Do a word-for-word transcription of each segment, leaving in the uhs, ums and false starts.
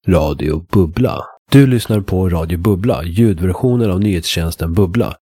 Radio Bubbla. Du lyssnar på Radio Bubbla, ljudversionen av nyhetstjänsten Bubbla.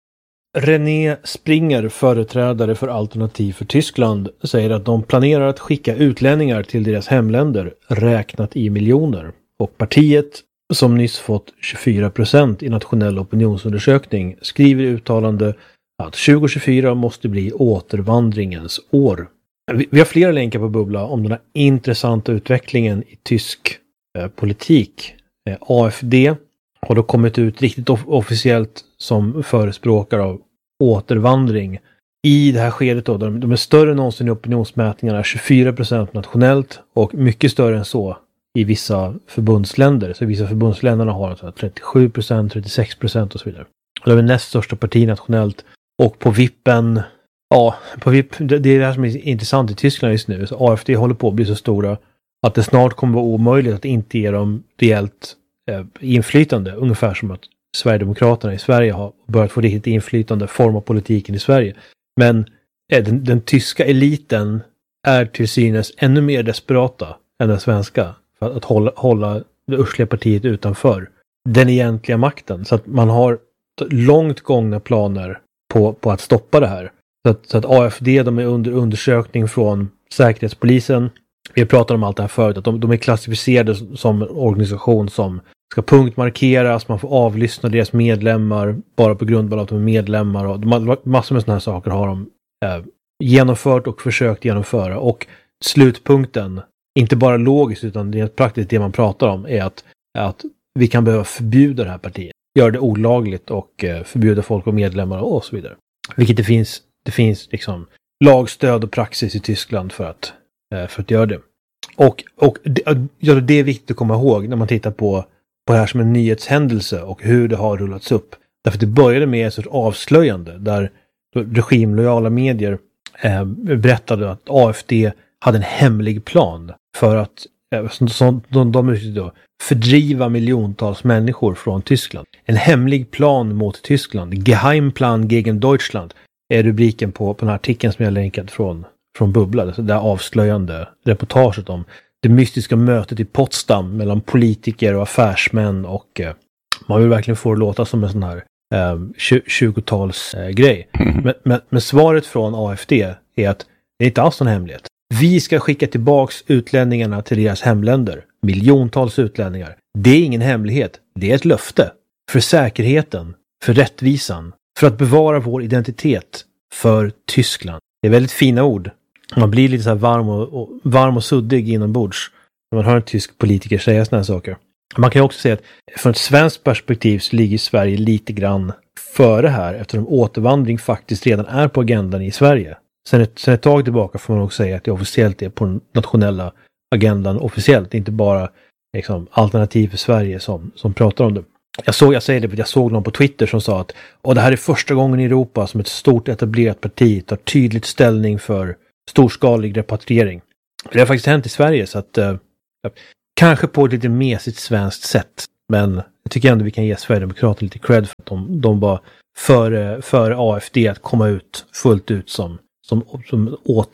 René Springer, företrädare för Alternativ för Tyskland, säger att de planerar att skicka utlänningar till deras hemländer räknat i miljoner. Och partiet, som nyss fått tjugofyra procent i nationell opinionsundersökning, skriver i uttalande att tjugo tjugofyra måste bli återvandringens år. Vi har flera länkar på Bubbla om den här intressanta utvecklingen i tysk eh, politik. Eh, A F D har då kommit ut riktigt off- officiellt som förespråkare av återvandring. I det här skedet då, de, de är större än någonsin i opinionsmätningarna, tjugofyra procent nationellt och mycket större än så i vissa förbundsländer. Så vissa förbundsländerna har alltså trettiosju procent, trettiosex procent och så vidare. Och det är näst största parti nationellt. Och på vippen, ja, på vipp, det, det är det här som är intressant i Tyskland just nu. Så A F D håller på att bli så stora att det snart kommer vara omöjligt att inte ge dem reellt eh, inflytande. Ungefär som att Sverigedemokraterna i Sverige har börjat få riktigt inflytande, forma politiken i Sverige. Men eh, den, den tyska eliten är till synes ännu mer desperata än den svenska för att hålla, hålla det ursliga partiet utanför den egentliga makten. Så att man har långt gångna planer på, på att stoppa det här. Så att, så att A F D, de är under undersökning från Säkerhetspolisen. Vi pratar om allt det här förut, att de, de är klassificerade som en organisation som ska punktmarkeras, man får avlyssna deras medlemmar bara på grund av att de är medlemmar. Och de, massor med sådana här saker har de eh, genomfört och försökt genomföra. Och slutpunkten, inte bara logiskt utan det är praktiskt det man pratar om, är att, att vi kan behöva förbjuda det här partiet. Göra det olagligt och eh, förbjuda folk och medlemmar och så vidare. Vilket det finns, det finns liksom lagstöd och praxis i Tyskland för att, eh, för att göra det. Och, och det, ja, det är viktigt att komma ihåg när man tittar på, på det här som en nyhetshändelse och hur det har rullats upp. Därför att det började med ett sorts avslöjande där regimlojala medier eh, berättade att A F D hade en hemlig plan för att eh, som, som, de, de då, fördriva miljontals människor från Tyskland. En hemlig plan mot Tyskland. Geheimplan gegen Deutschland är rubriken på, på den här artikeln som jag länkat från, från Bubbla. Det där avslöjande reportaget om det mystiska mötet i Potsdam mellan politiker och affärsmän och eh, man vill verkligen få det låta som en sån här eh, tjugotals eh, grej. Mm. Men, men, men svaret från A F D är att det är inte alls någon hemlighet. Vi ska skicka tillbaks utlänningarna till deras hemländer. Miljontals utlänningar. Det är ingen hemlighet. Det är ett löfte. För säkerheten. För rättvisan. För att bevara vår identitet. För Tyskland. Det är väldigt fina ord. Man blir lite så här varm och, och, varm och suddig inombords när man hör en tysk politiker säga såna här saker. Man kan också säga att från ett svenskt perspektiv så ligger Sverige lite grann före här eftersom återvandring faktiskt redan är på agendan i Sverige. Sen ett, sen ett tag tillbaka får man också säga att det officiellt är på den nationella agendan officiellt, inte bara liksom, Alternativ för Sverige som, som pratar om det. Jag såg, jag säger det, jag såg någon på Twitter som sa att och det här är första gången i Europa som ett stort etablerat parti tar tydligt ställning för storskalig repatriering. Det har faktiskt hänt i Sverige så att eh, kanske på ett lite mesigt svenskt sätt, men jag tycker ändå vi kan ge Sverigedemokraterna lite cred för att de, de var före, före A F D att komma ut fullt ut som Som, som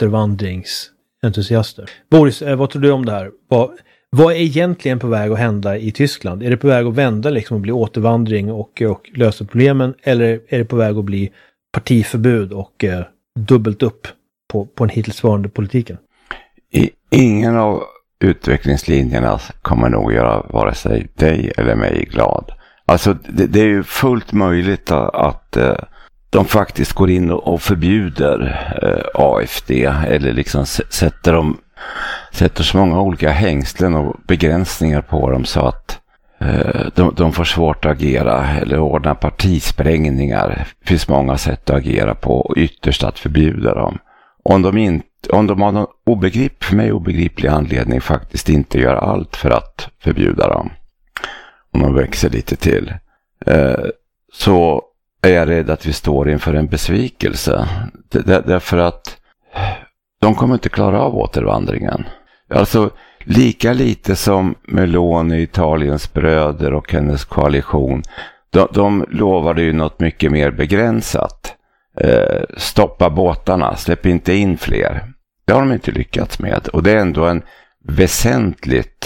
återvandringsentusiaster. Boris, eh, vad tror du om det här? Vad, vad är egentligen på väg att hända i Tyskland? Är det på väg att vända liksom och bli återvandring och, och lösa problemen? Eller är det på väg att bli partiförbud och eh, dubbelt upp på, på den hittillsvarande politiken? I, ingen av utvecklingslinjerna kommer nog göra vare sig dig eller mig glad. Alltså det, det är ju fullt möjligt att, att eh, de faktiskt går in och förbjuder eh, A F D eller liksom sätter, dem, sätter så många olika hängslen och begränsningar på dem så att eh, de, de får svårt att agera eller ordna partisprängningar. Det finns många sätt att agera på och ytterst att förbjuda dem. Om de, inte, om de har någon obegrip, för mig obegriplig anledning faktiskt inte gör allt för att förbjuda dem. Om de växer lite till. Eh, så är jag rädd att vi står inför en besvikelse. Därför att de kommer inte klara av återvandringen. Alltså lika lite som Meloni, Italiens bröder och hennes koalition. De, de lovade ju något mycket mer begränsat. Eh, stoppa båtarna, släpp inte in fler. Det har de inte lyckats med. Och det är ändå en väsentligt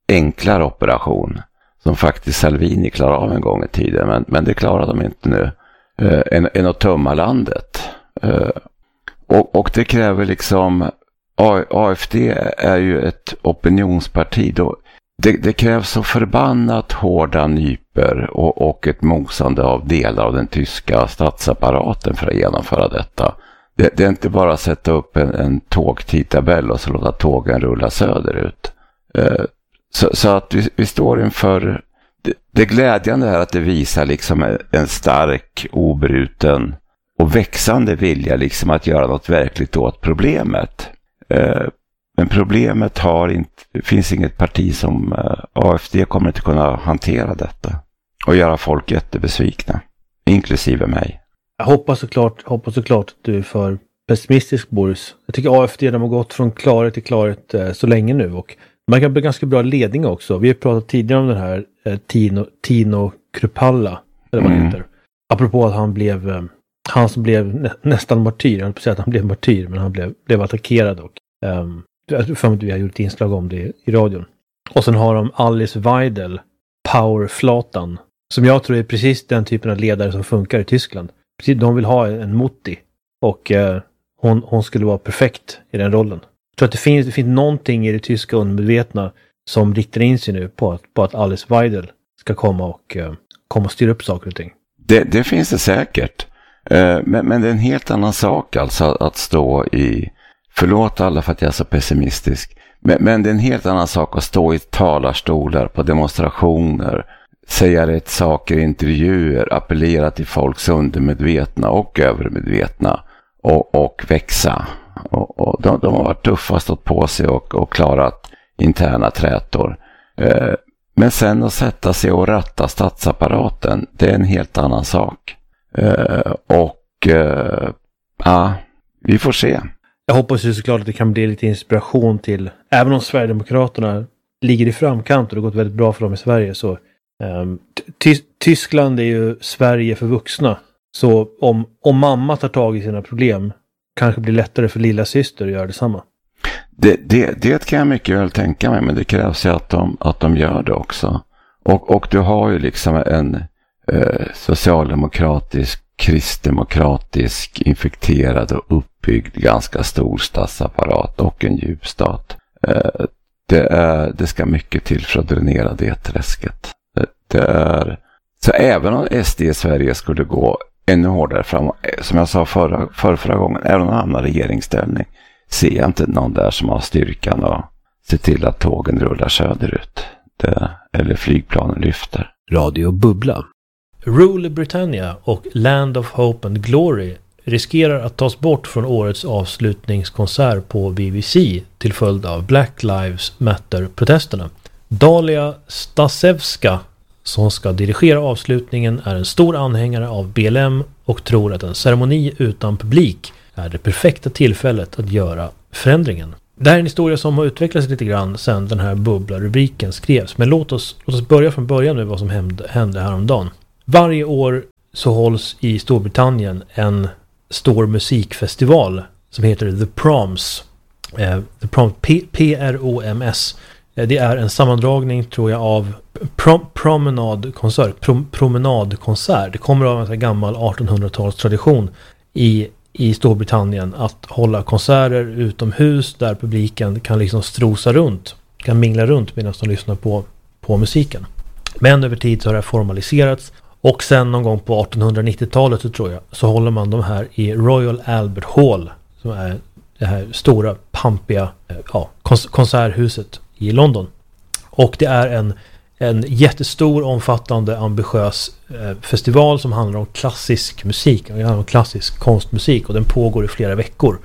enklare operation som faktiskt Salvini klarade av en gång i tiden, men, men det klarar de inte nu, eh, än, än att tömma landet. Eh, och, och det kräver liksom, A, AfD är ju ett opinionsparti, då det, det krävs så förbannat hårda nyper och, och ett mosande av delar av den tyska statsapparaten för att genomföra detta. Det, det är inte bara att sätta upp en, en tågtidtabell och så låta tågen rulla söderut. Eh, så, så att vi, vi står inför, det, det glädjande är att det visar liksom en, en stark, obruten och växande vilja liksom att göra något verkligt åt problemet. Eh, men problemet har inte, det finns inget parti som eh, AfD kommer inte kunna hantera detta och göra folk jättebesvikna, inklusive mig. Jag hoppas såklart, hoppas såklart att du är för pessimistisk, Boris. Jag tycker AfD de har gått från klarhet till klarhet eh, så länge nu, och man kan bli ganska bra ledning också. Vi har pratat tidigare om den här eh, Tino, Tino Kruppalla, eller vad det Mm. heter. Apropå att han blev, eh, han som blev nä, nästan martyr. Jag höll på att säga att han blev martyr, men han blev, blev attackerad. Och, eh, jag tror för att vi har gjort ett inslag om det i radion. Och sen har de Alice Weidel, powerflatan, som jag tror är precis den typen av ledare som funkar i Tyskland. De vill ha en Mutti, och eh, hon, hon skulle vara perfekt i den rollen. Jag tror att det finns, det finns någonting i det tyska undermedvetna som riktar in sig nu på att, på att Alice Weidel ska komma och, eh, komma och styra upp saker och ting. Det, det finns det säkert. Eh, men, men det är en helt annan sak alltså att stå i, förlåt alla för att jag är så pessimistisk, men, men det är en helt annan sak att stå i talarstolar på demonstrationer, säga rätt saker i intervjuer, appellera till folks undermedvetna och övermedvetna och, och växa. Och, och de, de har varit tuffa, stått på sig och, och klarat interna trätor. Eh, men sen att sätta sig och ratta statsapparaten, det är en helt annan sak. Eh, och eh, ja, vi får se. Jag hoppas ju såklart att det kan bli lite inspiration till, även om Sverigedemokraterna ligger i framkant och det har gått väldigt bra för dem i Sverige, så Um, Ty- Tyskland är ju Sverige för vuxna. Så om, om mamma tar tag i sina problem, kanske blir lättare för lilla syster att göra detsamma. Det, det, det kan jag mycket väl tänka mig, men det krävs ju att de, att de gör det också. Och, och du har ju liksom en eh, socialdemokratisk, kristdemokratisk, infekterad och uppbyggd ganska stor statsapparat och en djupstat. Eh, det, är, det ska mycket till för att dränera det träsket. Det är, så även om S D i Sverige skulle gå ännu hårdare fram, som jag sa förra, förra, förra gången, även om han hamnar i regeringsställning, ser jag inte någon där som har styrkan att se till att tågen rullar söderut. Det, eller flygplanen lyfter. Radio Bubbla. Rule Britannia och Land of Hope and Glory riskerar att tas bort från årets avslutningskonsert på B B C till följd av Black Lives Matter-protesterna. Dalia Stasevska, som ska dirigera avslutningen, är en stor anhängare av B L M och tror att en ceremoni utan publik är det perfekta tillfället att göra förändringen. Det här är en historia som har utvecklats lite grann sedan den här bubbla-rubriken skrevs, men låt oss, låt oss börja från början med vad som hände, hände häromdagen. Varje år så hålls i Storbritannien en stor musikfestival som heter The Proms. Eh, The Proms, P R O M S. Det är en sammandragning, tror jag, av prom- promenadkonsert, prom- promenadkonsert. Det kommer av en sån gammal artonhundratals-tradition i, i Storbritannien att hålla konserter utomhus där publiken kan liksom strosa runt, kan mingla runt medan de lyssnar på, på musiken. Men över tid så har det formaliserats, och sen någon gång på artonhundranittiotalet så tror jag så håller man de här i Royal Albert Hall, som är det här stora, pampiga ja, kons- konserthuset i London. Och det är en, en jättestor, omfattande, ambitiös eh, festival som handlar om klassisk musik, om klassisk konstmusik, och den pågår i flera veckor.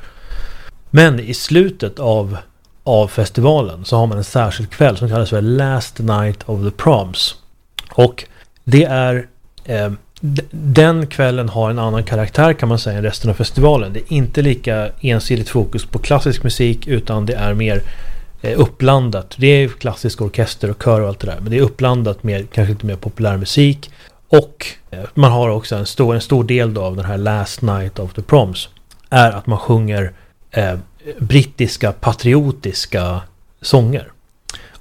Men i slutet av, av festivalen så har man en särskild kväll som kallas för Last Night of the Proms. Och det är eh, d- den kvällen har en annan karaktär, kan man säga, än resten av festivalen. Det är inte lika ensidigt fokus på klassisk musik, utan det är mer uppblandat. Det är klassisk orkester och kör och allt det där, men det är uppblandat med kanske lite mer populär musik, och man har också en stor, en stor del då av den här Last Night of the Proms är att man sjunger eh, brittiska patriotiska sånger.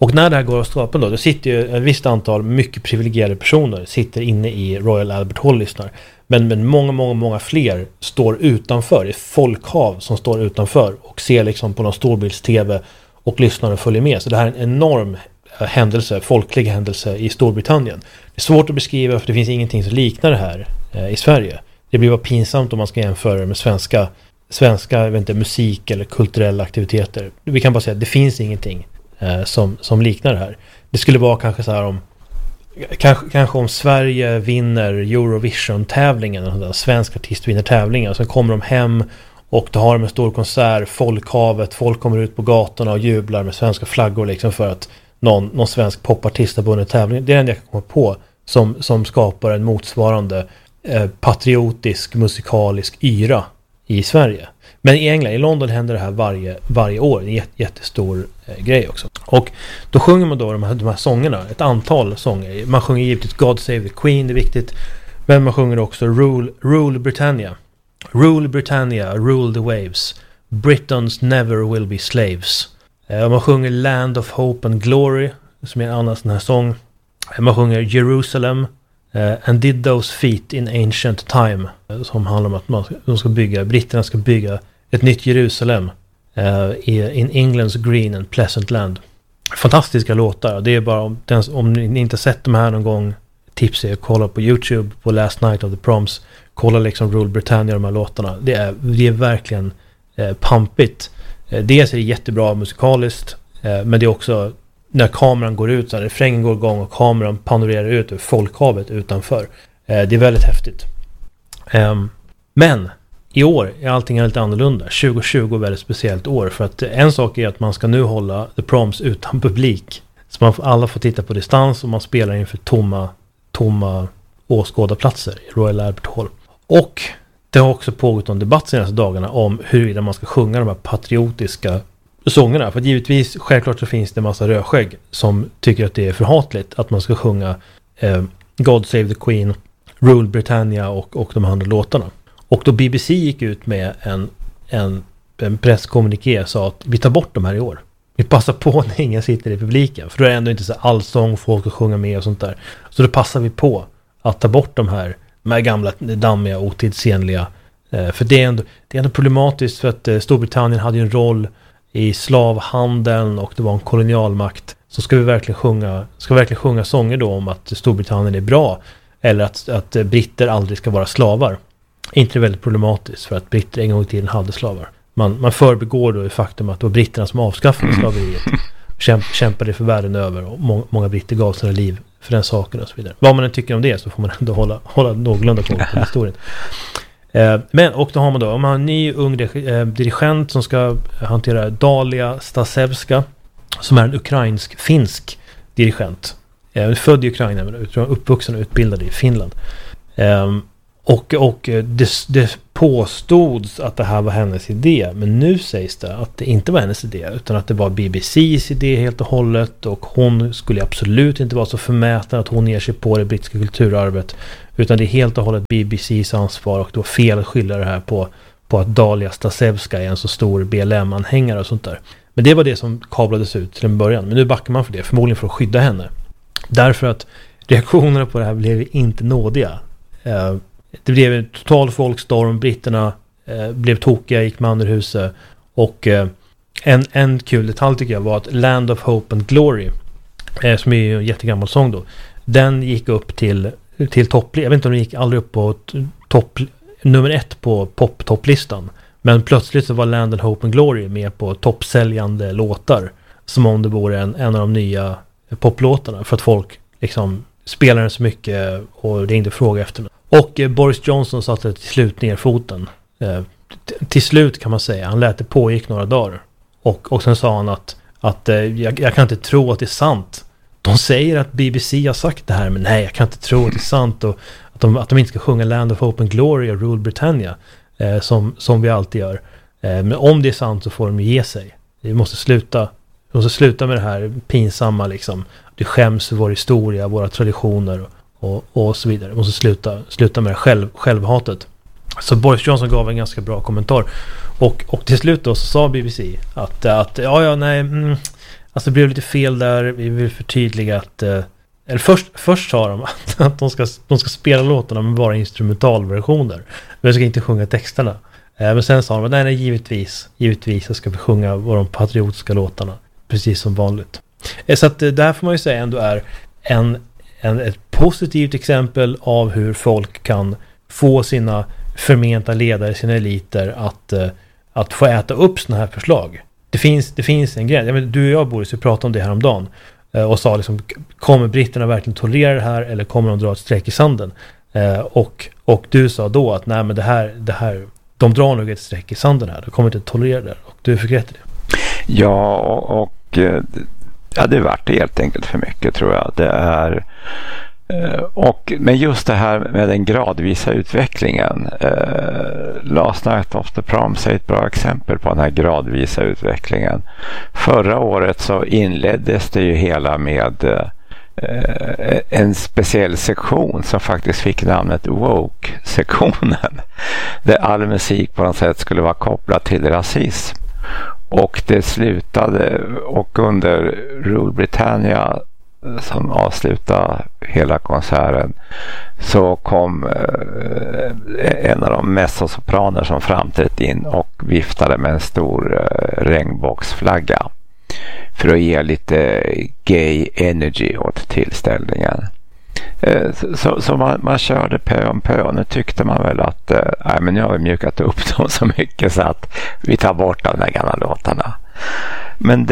Och när det här går av stapeln då, då sitter ju ett visst antal mycket privilegierade personer sitter inne i Royal Albert Hall och lyssnar. Men, men många, många, många fler står utanför. Det är folkhav som står utanför och ser liksom på någon storbilds-tv och lyssnar och följer med. Så det här är en enorm händelse, folklig händelse i Storbritannien. Det är svårt att beskriva för det finns ingenting som liknar det här eh, i Sverige. Det blir bara pinsamt om man ska jämföra det med svenska, svenska jag vet inte, musik eller kulturella aktiviteter. Vi kan bara säga att det finns ingenting eh, som, som liknar det här. Det skulle vara kanske så här om kanske, kanske om Sverige vinner Eurovision-tävlingen, en svensk artist vinner tävlingen, så kommer de hem och då har de en stor konsert, folkhavet, folk kommer ut på gatorna och jublar med svenska flaggor liksom för att någon, någon svensk popartist har vunnit tävlingen. Det är det enda jag kan komma på som, som skapar en motsvarande eh, patriotisk, musikalisk yra i Sverige. Men i England, i London händer det här varje, varje år. Det är en jätt, jättestor eh, grej också. Och då sjunger man då de här, de här sångerna, ett antal sånger. Man sjunger givetvis God Save the Queen, det är viktigt. Men man sjunger också Rule, Rule Britannia. Rule Britannia, rule the waves. Britons never will be slaves. Eh, man sjunger Land of Hope and Glory, som är en annan sån här sång. Eh, man sjunger Jerusalem. Uh, and did those feet in ancient time, uh, som handlar om att man ska, de ska bygga, britterna ska bygga ett nytt Jerusalem uh, i, in England's green and pleasant land. Fantastiska låtar. Det är bara om, den, om ni inte sett de här någon gång, tips är att kolla på YouTube på Last Night of the Proms, kolla liksom Rule Britannia, de här låtarna. Det är, det är verkligen uh, pampigt. Uh, dels är det jättebra musikaliskt, uh, men det är också när kameran går ut, så här, refrängen går igång och kameran panorerar ut ur folkhavet utanför. Eh, det är väldigt häftigt. Eh, men i år är allting lite annorlunda. tjugo tjugo är ett väldigt speciellt år, för att en sak är att man ska nu hålla The Proms utan publik. Så man får, alla får titta på distans och man spelar inför tomma, tomma åskådarplatser i Royal Albert Hall. Och det har också pågått en debatt senaste dagarna om huruvida man ska sjunga de här patriotiska sångerna. För givetvis, självklart så finns det en massa rödskägg som tycker att det är förhatligt att man ska sjunga eh, God Save the Queen, Rule Britannia och, och de andra låtarna. Och då B B C gick ut med en, en, en presskommuniké och sa att vi tar bort de här i år. Vi passar på när ingen sitter i publiken. För då är det ändå inte så allsång, folk att sjunga med och sånt där. Så då passar vi på att ta bort de här, de här gamla, dammiga, otidsenliga. Eh, för det är, ändå, det är ändå problematiskt, för att eh, Storbritannien hade ju en roll i slavhandeln och det var en kolonialmakt. Så ska vi verkligen sjunga, ska vi verkligen sjunga sånger då om att Storbritannien är bra, eller att, att britter aldrig ska vara slavar. Inte väldigt problematiskt, för att britter en gång i tiden hade slavar. Man, man förbegår då i faktum att det var britterna som avskaffade slaveriet. Kämp, kämpade för världen över, och må, många britter gav sina liv för den saken och så vidare. Vad man än tycker om det, så får man ändå hålla, hålla någorlunda på på historien. Eh, men, och då har man då, om man har en ny ung eh, dirigent som ska hantera Dalia Stasevska, som är en ukrainsk-finsk dirigent. Eh, född i Ukraina, men uppvuxen och utbildad i Finland. Eh, och och det, det påstods att det här var hennes idé, men nu sägs det att det inte var hennes idé, utan att det var B B C:s idé helt och hållet, och hon skulle absolut inte vara så förmäten att hon ger sig på det brittiska kulturarvet, utan det är helt och hållet B B C:s ansvar, och det var fel att skylla det här på, på att Dalia Stasevska är en så stor B L M-anhängare och sånt där. Men det var det som kablades ut till en början, men nu backar man för det, förmodligen för att skydda henne. Därför att reaktionerna på det här blev inte nådiga. Eh, Det blev en total folkstorm, britterna eh, blev tokiga, gick man ur huset, och eh, en, en kul detalj tycker jag var att Land of Hope and Glory, eh, som är ju en jättegammal sång då, den gick upp till, till topp, jag vet inte om den gick aldrig upp på topp, nummer ett på pop-topplistan, men plötsligt så var Land of Hope and Glory med på toppsäljande låtar, som om det vore en, en av de nya poplåtarna, för att folk liksom spelar den så mycket och ringde fråga efter den. Och eh, Boris Johnson satte till slut ner foten. Eh, t- till slut kan man säga. Han lät det pågick några dagar. Och, och sen sa han att, att eh, jag, jag kan inte tro att det är sant. De säger att B B C har sagt det här, men nej, jag kan inte tro att det är sant. Och att de, att de inte ska sjunga Land of Hope and Glory och Rule Britannia, eh, som, som vi alltid gör. Eh, men om det är sant så får de ge sig. Vi måste sluta, vi måste sluta med det här pinsamma liksom. Det skäms för vår historia, våra traditioner och Och, och så vidare. Måste sluta, sluta med det själv, självhatet. Så Boris Johnson gav en ganska bra kommentar. Och, och till slut då så sa B B C att, att ja, ja, nej, mm, Alltså det blev lite fel där. Vi vill förtydliga att eh, eller först, först sa de att, att de, ska, de ska spela låtarna men bara instrumentalversioner. De ska inte sjunga texterna. Eh, men sen sa de att nej, nej, givetvis, givetvis så ska vi sjunga de patriotiska låtarna. Precis som vanligt. Eh, så att eh, där får man ju säga ändå är en, en, ett positivt exempel av hur folk kan få sina förmenta ledare, sina eliter att, eh, att få äta upp såna här förslag. Det finns, det finns en grej. Jag menar, du och jag, Boris, vi pratade om det här om dagen. Och sa liksom, kommer britterna verkligen tolerera det här eller kommer de dra ett streck i sanden? Eh, och, och du sa då att nej, men det här, det här, de drar nog ett streck i sanden här. De kommer inte tolerera det. Och du fick rätt i det. Ja, och, och ja, det vart helt enkelt för mycket, tror jag. Det är och, men just det här med den gradvisa utvecklingen, eh, Last Night of the Proms är ett bra exempel på den här gradvisa utvecklingen. Förra året så inleddes det ju hela med eh, en speciell sektion som faktiskt fick namnet Woke-sektionen, där all musik på något sätt skulle vara kopplad till rasism. Och det slutade, och under Rule Britannia som avslutade hela konserten så kom eh, en av de mezzosopraner som framträtt in och viftade med en stor eh, regnbågsflagga för att ge lite gay energy åt tillställningen. Eh, så så, så man, man körde pö om pö, och nu tyckte man väl att eh, nej, men nu har vi mjukat upp dem så mycket så att vi tar bort de där gamla låtarna. Men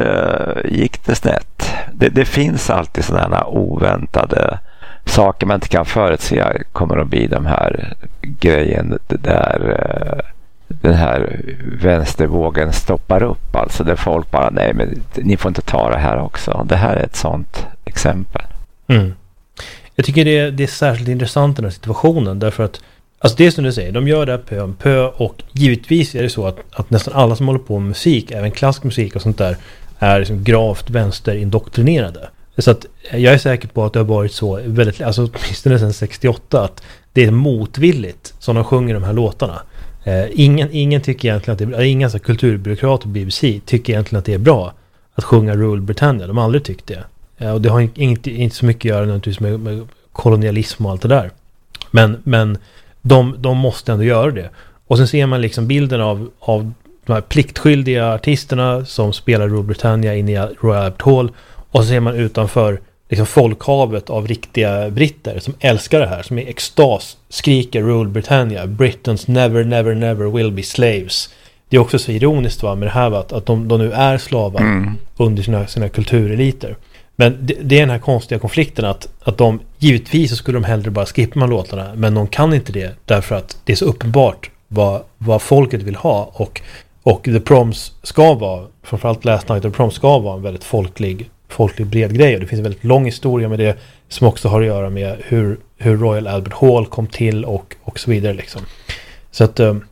där uh, gick det snett. Det, det finns alltid sådana oväntade saker man inte kan förutse kommer att bli de här grejen där uh, den här vänstervågen stoppar upp. Alltså där folk bara, nej men ni får inte ta det här också. Det här är ett sånt exempel. Mm. Jag tycker det är, det är särskilt intressant den här situationen därför att alltså det är som du säger, de gör det pö om pö, och givetvis är det så att, att nästan alla som håller på med musik, även klassisk musik och sånt där, är liksom gravt vänsterindoktrinerade. Så att jag är säker på att det har varit så väldigt, alltså åtminstone sedan sextioåtta, att det är motvilligt som de sjunger de här låtarna. Eh, ingen, ingen tycker egentligen att det är, inga så kulturbyråkrater på B B C tycker egentligen att det är bra att sjunga Rule Britannia. De har aldrig tyckt det. Eh, och det har inte, inte så mycket att göra naturligtvis med, med kolonialism och allt det där. Men, men De, de måste ändå göra det. Och sen ser man liksom bilden av, av de här pliktskyldiga artisterna som spelar Rule Britannia inne i Royal Albert Hall. Och så ser man utanför liksom folkhavet av riktiga britter som älskar det här. Som i extas skriker Rule Britannia. Britons never, never, never will be slaves. Det är också så ironiskt, va, med det här att, att de, de nu är slavar mm. under sina, sina kultureliter. Men det, det är den här konstiga konflikten att, att de, givetvis så skulle de hellre bara skippa de låtarna, men de kan inte det därför att det är så uppenbart vad, vad folket vill ha, och, och The Proms ska vara, framförallt Last Night of the Proms ska vara en väldigt folklig, folklig bred grej, och det finns en väldigt lång historia med det som också har att göra med hur, hur Royal Albert Hall kom till och, och så vidare liksom. Så att eh,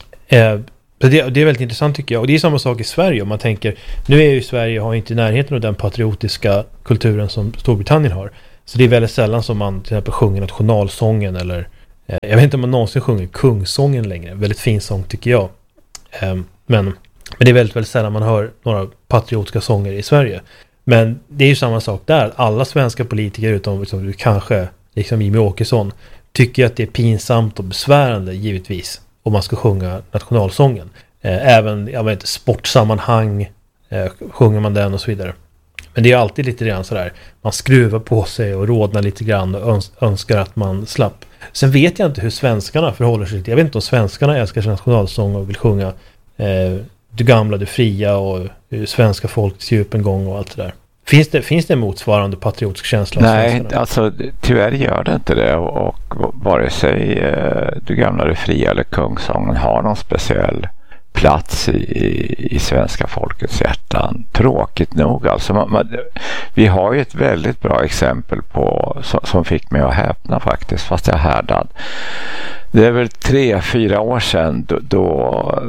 det, det är väldigt intressant tycker jag. Och det är samma sak i Sverige om man tänker, nu är ju Sverige har inte närheten av den patriotiska kulturen som Storbritannien har. Så det är väldigt sällan som man till exempel sjunger nationalsången eller eh, jag vet inte om man någonsin sjunger kungsången längre. Väldigt fin sång tycker jag. Eh, men, men det är väldigt, väldigt sällan man hör några patriotiska sånger i Sverige. Men det är ju samma sak där. Alla svenska politiker utom liksom, kanske liksom Jimmie Åkesson tycker att det är pinsamt och besvärande givetvis om man ska sjunga nationalsången. Eh, även jag vet inte, sportsammanhang eh, sjunger man den och så vidare. Men det är alltid lite grann sådär, man skruvar på sig och rodnar lite grann och öns- önskar att man slapp. Sen vet jag inte hur svenskarna förhåller sig till. Jag vet inte om svenskarna älskar sin nationalsång och vill sjunga eh, Du gamla, du fria och eh, svenska folkets djup en gång och allt det där. Finns det, finns det en motsvarande patriotisk känsla? Nej, alltså tyvärr gör det inte det, och, och vare sig eh, Du gamla, du fria eller kungsången har någon speciell plats i, i svenska folkets hjärtan. Tråkigt nog. Alltså man, man, vi har ju ett väldigt bra exempel på som, som fick mig att häpna faktiskt, fast jag härdad. Det är väl tre, fyra år sedan då, då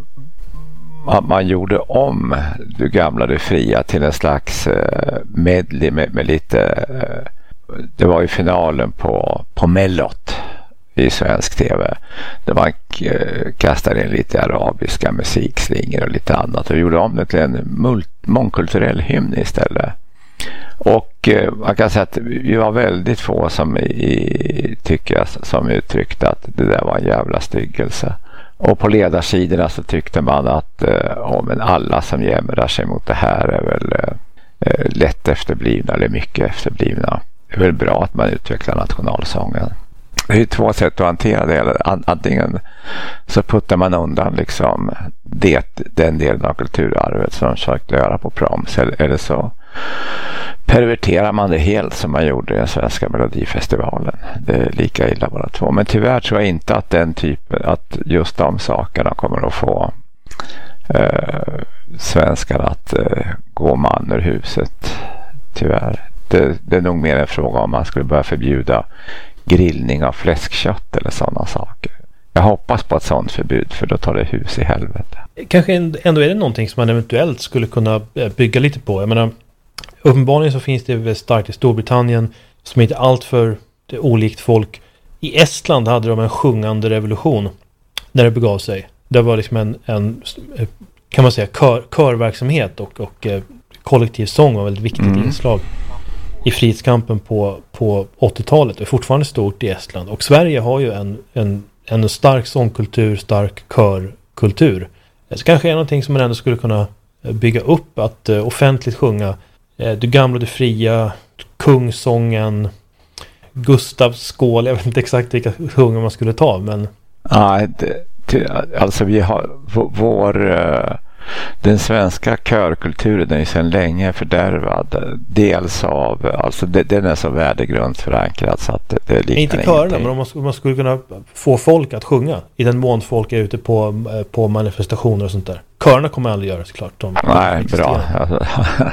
man, man gjorde om Du gamla, du fria till en slags eh, medley med, med lite eh, det var ju finalen på, på Mellot i svensk tv. Där man kastade in lite arabiska musikslingor och lite annat och gjorde om det till en mult- mångkulturell hymn istället. Och eh, man kan säga att vi var väldigt få som i, tycker jag, som uttryckte att det där var en jävla styggelse. Och på ledarsidorna så tyckte man att eh, oh, men alla som jämrar sig mot det här är väl eh, lätt efterblivna eller mycket efterblivna. Det är väl bra att man utvecklar nationalsången. Det är ju två sätt att hantera det. Antingen så puttar man undan liksom det, den delen av kulturarvet som de försökte göra på proms, eller, eller så perverterar man det helt som man gjorde i den svenska melodifestivalen. Det är lika illa bara två. Men tyvärr tror jag inte att den typen, att just de sakerna kommer att få eh, svenskar att eh, gå man ur huset. Tyvärr. Det, det är nog mer en fråga om man skulle börja förbjuda grillning av fläskkött eller sådana saker. Jag hoppas på ett sådant förbud, för då tar det hus i helvete. Kanske ändå är det någonting som man eventuellt skulle kunna bygga lite på. Jag menar, uppenbarligen så finns det väl starkt i Storbritannien som inte allt för olikt folk. I Estland hade de en sjungande revolution när det begav sig. Det var liksom en, en kan man säga, kör, körverksamhet och, och kollektiv sång var väldigt viktigt mm. inslag i frihetskampen på, på åttiotalet. Det är fortfarande stort i Estland. Och Sverige har ju en, en, en stark sångkultur, stark körkultur. Så kanske är någonting som man ändå skulle kunna bygga upp, att uh, offentligt sjunga uh, Du gamla, du fria, Kungsången, Gustavs skål. Jag vet inte exakt vilka sjungar man skulle ta, men... Nej, det, alltså vi har vår... Uh... Den svenska körkulturen är ju sedan länge fördärvad. Dels av, alltså det, den är så värdegrundsförankrad så att det, det liknar inte körerna, men om man, man skulle kunna få folk att sjunga i den mån folk är ute på, på manifestationer och sånt där. Körerna kommer aldrig göra såklart. De, Nej, de bra. Alltså,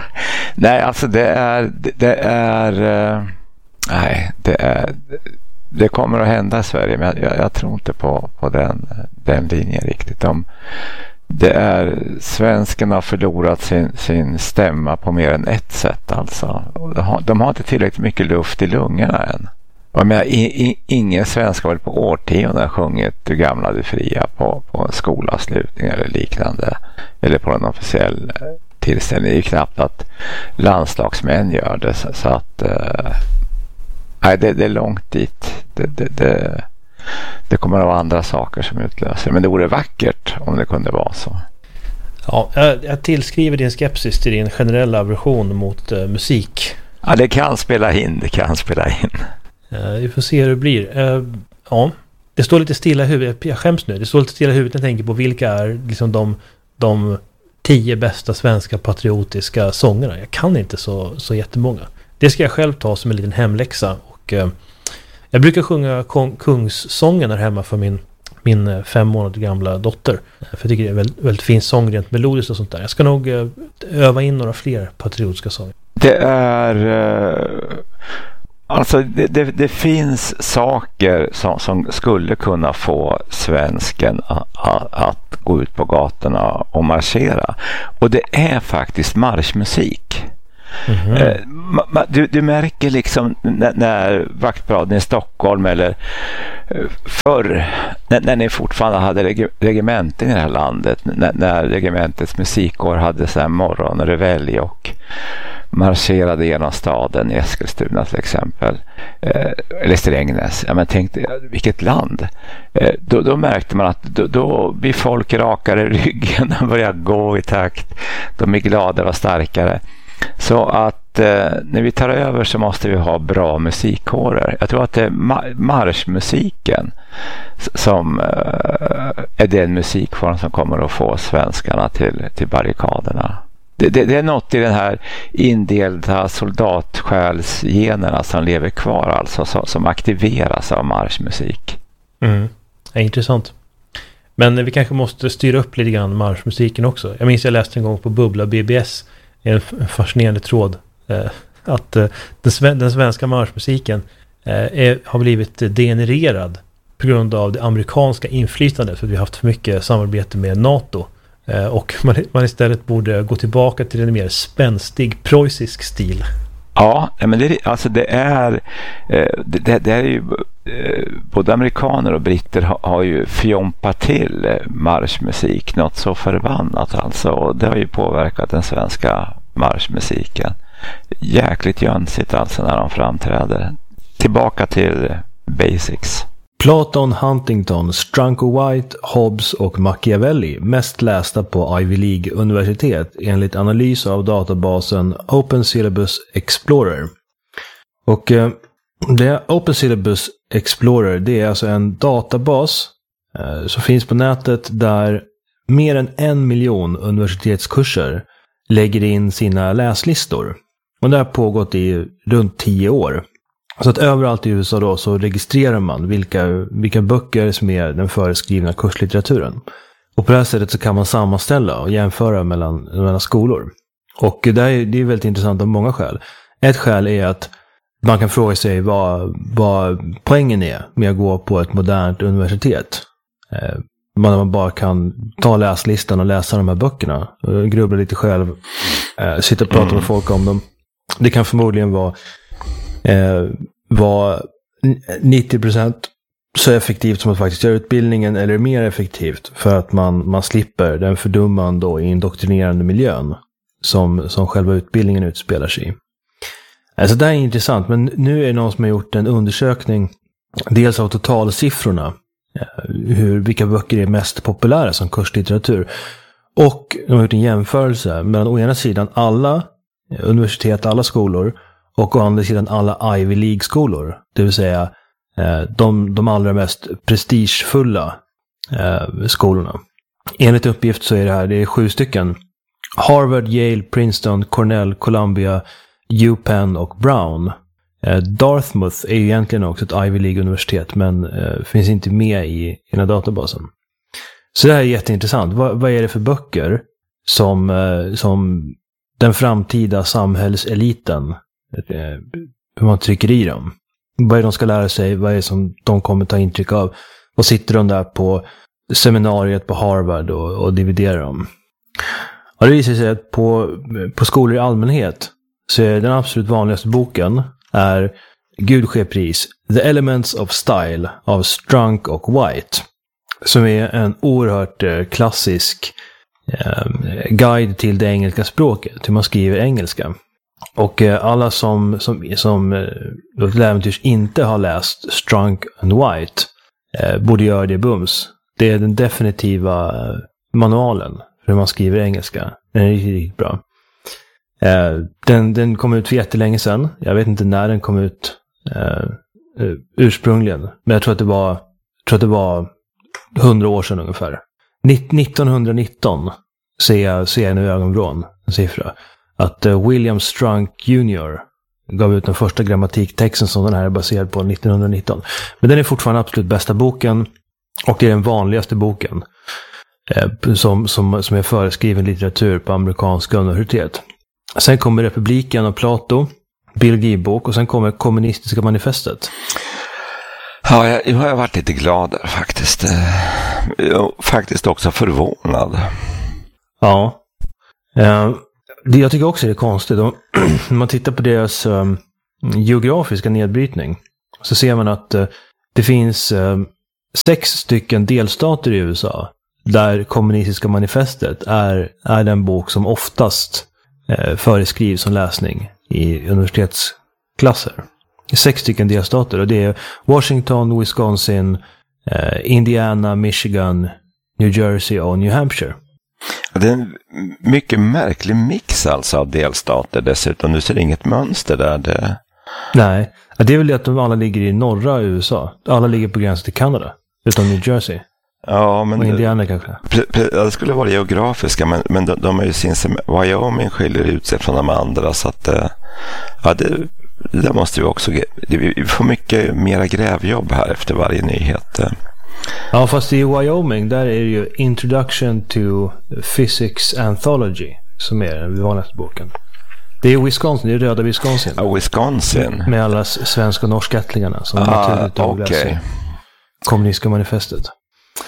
nej, alltså det är det, det är uh, nej, det är det kommer att hända i Sverige, men jag, jag tror inte på, på den, den linjen riktigt. De Det är, svenskarna har förlorat sin, sin stämma på mer än ett sätt alltså. De har, de har inte tillräckligt mycket luft i lungorna än. Jag menar, i, i, ingen svensk har väl på årtionden sjungit Du gamla, du fria på, på en skolavslutning eller liknande. Eller på en officiell tillställning. Det är ju knappt att landslagsmän gör det. Så, så att uh, nej, det, det är långt dit. Det, det, det Det kommer att vara andra saker som utlöser. Men det vore vackert om det kunde vara så. Ja, jag, jag tillskriver din skepsis till din generella aversion mot uh, musik. Ja, det kan spela in. Det kan spela in. Uh, vi får se hur det blir. Uh, ja, det står lite stilla i huvudet. Jag skäms nu. Det står lite stilla i huvudet när jag tänker på vilka är liksom de, de tio bästa svenska patriotiska sångerna. Jag kan inte så, så jättemånga. Det ska jag själv ta som en liten hemläxa. Och... Uh, Jag brukar sjunga Kungssången här hemma för min, min fem månader gamla dotter. För jag tycker det är väldigt, väldigt fin sång rent melodiskt och sånt där. Jag ska nog öva in några fler patriotiska sånger. Det är... Alltså det, det, det finns saker som, som skulle kunna få svensken att, att gå ut på gatorna och marschera. Och det är faktiskt marschmusik. Mm-hmm. Du, du märker liksom när, när vaktparaden i Stockholm eller förr när, när ni fortfarande hade reg, regementen i det här landet, när, när regementets musikkår hade så här morgonrevelj och marscherade genom staden i Eskilstuna till exempel, eh, eller Strängnäs. Ja, men tänk vilket land. Eh, då, då märkte man att då, då blir folk rakare i ryggen och börjar gå i takt. De är glada och starkare. Så att eh, när vi tar över så måste vi ha bra musikkårer. Jag tror att det är ma- marschmusiken som eh, är den musikform som kommer att få svenskarna till, till barrikaderna. Det, det, det är något i den här indelda soldatsjälsgenerna som lever kvar, alltså som, som aktiveras av marschmusik. Mm. Ja, intressant. Men vi kanske måste styra upp lite grann marschmusiken också. Jag minns jag läste en gång på Bubbla B B S en fascinerande tråd eh, att eh, den, sve- den svenska marschmusiken eh, är, har blivit degenererad på grund av det amerikanska inflytandet, för att vi har haft för mycket samarbete med NATO eh, och man, man istället borde gå tillbaka till en mer spänstig preussisk stil. Ja, men det, alltså det är det, det är ju både amerikaner och britter har, har ju fjompat till marschmusik något så förbannat alltså, och det har ju påverkat den svenska marschmusiken jäkligt jönsigt alltså när de framträder. Tillbaka till basics. Platon, Huntington, Strunk och White, Hobbes och Machiavelli mest lästa på Ivy League-universitet enligt analys av databasen Open Syllabus Explorer. Och eh, det Open Syllabus Explorer, det är alltså en databas eh, som finns på nätet där mer än en miljon universitetskurser lägger in sina läslistor. Och det har pågått i runt tio år. Så att överallt i U S A då så registrerar man vilka, vilka böcker som är den föreskrivna kurslitteraturen. Och på det här sättet så kan man sammanställa och jämföra mellan, mellan skolor. Och det är, det är väldigt intressant av många skäl. Ett skäl är att man kan fråga sig vad, vad poängen är med att gå på ett modernt universitet. Eh, man, man bara kan ta läslistan och läsa de här böckerna. Och grubbla lite själv. Eh, sitta och prata mm. med folk om dem. Det kan förmodligen vara Eh, var nittio procent så effektivt som att faktiskt göra utbildningen, eller mer effektivt för att man, man slipper den fördummande och indoktrinerande miljön som, som själva utbildningen utspelar sig i. Alltså det här är intressant, men nu är det någon som har gjort en undersökning dels av totalsiffrorna, hur, vilka böcker är mest populära som kurslitteratur, och de har gjort en jämförelse mellan å ena sidan alla universitet, alla skolor, och å andra sidan alla Ivy League-skolor. Det vill säga eh, de, de allra mest prestigefulla eh, skolorna. Enligt uppgift så är det här, det är sju stycken. Harvard, Yale, Princeton, Cornell, Columbia, UPenn och Brown. Eh, Dartmouth är ju egentligen också ett Ivy League-universitet, men eh, finns inte med i, i den här databasen. Så det här är jätteintressant. Va, vad är det för böcker som, eh, som den framtida samhällseliten, hur man trycker i dem? Vad är det de ska lära sig? Vad är det som de kommer ta intryck av? Och sitter de där på seminariet på Harvard och, och dividerar dem? Ja, det visar sig att på, på skolor i allmänhet så är den absolut vanligaste boken är Gud ske pris, The Elements of Style av Strunk och White, som är en oerhört eh, klassisk eh, guide till det engelska språket, hur man skriver engelska. Och eh, alla som, som, som eh, till äventyrs inte har läst Strunk and White eh, borde göra det bums. Det är den definitiva eh, manualen för hur man skriver engelska. Den är riktigt, riktigt bra. Eh, den, den kom ut för jättelänge sedan. Jag vet inte när den kom ut eh, ursprungligen. Men jag tror att det var, jag tror att det var hundra år sedan ungefär. nittonhundranitton ser jag, ser jag nu i ögonvrån en siffra. Att uh, William Strunk junior gav ut den första grammatiktexten som den här är baserad på nittonhundranitton. Men den är fortfarande absolut bästa boken, och det är den vanligaste boken eh, som, som, som är föreskriven litteratur på amerikanska universitet. Sen kommer Republiken och Plato, Bill Gates-bok, och sen kommer Kommunistiska manifestet. Ja, jag, jag har varit lite glad där faktiskt. Jag faktiskt också förvånad. Ja. Eh, det, jag tycker också det är konstigt. Om man tittar på deras um, geografiska nedbrytning så ser man att uh, det finns uh, sex stycken delstater i U S A där Kommunistiska manifestet är, är den bok som oftast uh, föreskrivs som läsning i universitetsklasser. Sex stycken delstater, och det är Washington, Wisconsin, uh, Indiana, Michigan, New Jersey och New Hampshire. Det är en mycket märklig mix alltså av delstater dessutom. Du ser inget mönster där. Det... Nej, det är väl det att de alla ligger i norra U S A. Alla ligger på gränsen till Kanada, utom New Jersey. Ja, men och Indiana kanske. Det skulle vara geografiska, men, men de, de är ju sinse, Wyoming skiljer ut sig från de andra, så att ja, det, det måste vi också, det, vi får mycket mera grävjobb här efter varje nyhet. Ja, fast i Wyoming där är det ju Introduction to Physics Anthology som är den vanligaste boken. Det är Wisconsin, det är röda Wisconsin. Ja, Wisconsin. Med alla svenska och norska ättlingarna som ah, naturligt nog okay. läser Kommunistiska manifestet.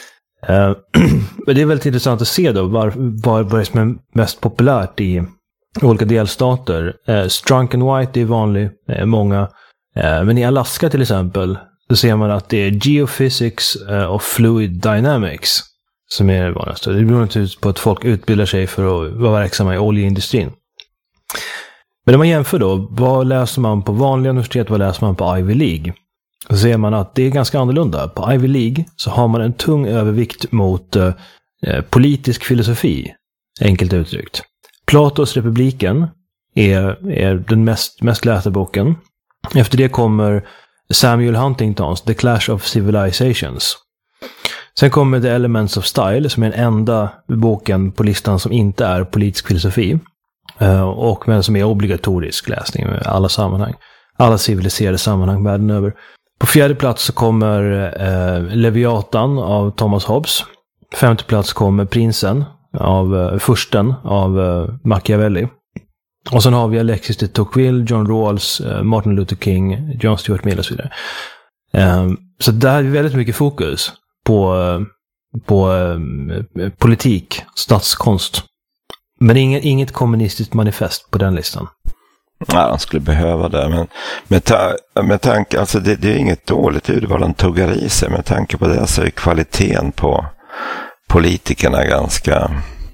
Uh, men det är väldigt intressant att se då vad, vad, vad är som är mest populärt i, olika delstater. Eh, Strunk and White är vanlig, eh, många. Eh, men i Alaska till exempel, då ser man att det är geophysics eh, och fluid dynamics som är det vanligaste. Det beror naturligtvis på att folk utbildar sig för att vara verksamma i oljeindustrin. Men om man jämför då, vad läser man på vanliga universitet, vad läser man på Ivy League? Så ser man att det är ganska annorlunda. På Ivy League så har man en tung övervikt mot eh, politisk filosofi, enkelt uttryckt. Platos Republiken är, är den mest, mest lästa boken. Efter det kommer Samuel Huntingtons The Clash of Civilizations. Sen kommer The Elements of Style, som är den enda boken på listan som inte är politisk filosofi. Och men som är obligatorisk läsning i alla sammanhang. Alla civiliserade sammanhang världen över. På fjärde plats så kommer eh, Leviathan av Thomas Hobbes. Femte plats kommer Prinsen av eh, Fursten av eh, Machiavelli. Och sen har vi Alexis de Tocqueville, John Rawls, eh, Martin Luther King, John Stuart Mill och så vidare. Eh, så där är väldigt mycket fokus på, eh, på eh, politik, statskonst. Men inget, inget kommunistiskt manifest på den listan. Ja, de skulle behöva det. Men med, ta- med tanke, alltså det, det är inget dåligt urval de tuggar i sig. Med tanke på det så är kvaliteten på politikerna ganska,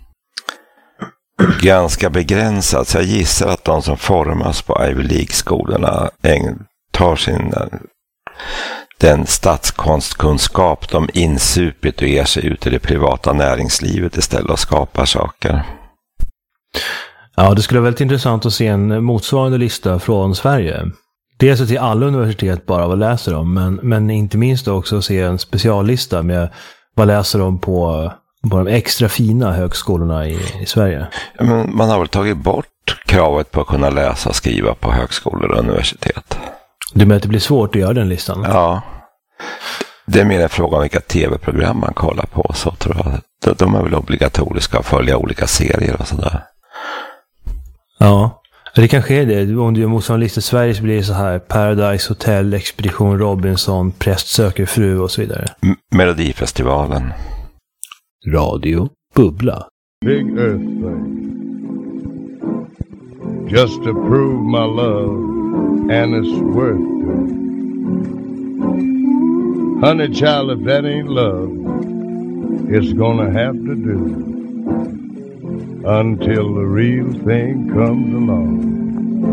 ganska begränsad. Så jag gissar att de som formas på Ivy League-skolorna tar sin den statskonstkunskap de insupit och ger sig ut i det privata näringslivet istället och skapar saker. Ja, det skulle vara väldigt intressant att se en motsvarande lista från Sverige. Dels till alla universitet bara vad läser de, men, men inte minst också att se en speciallista med vad läser de på, på de extra fina högskolorna i, i Sverige. Ja, men man har väl tagit bort kravet på att kunna läsa och skriva på högskolor och universitet. Du menar att det blir svårt att göra den listan? Ja. Det är mer en fråga om vilka tv-program man kollar på, så tror jag. De är väl obligatoriska att följa olika serier och sådär. Ja, det kanske är det. Om du gör motsvarande lista i Sverige så blir det så här: Paradise Hotel, Expedition Robinson, Präst söker fru och så vidare. M- Melodifestivalen. Radio Bubbla. Big Earth thing. Just to prove my love, and it's worth it. Honey child, if that ain't love, it's gonna have to do until the real thing comes along.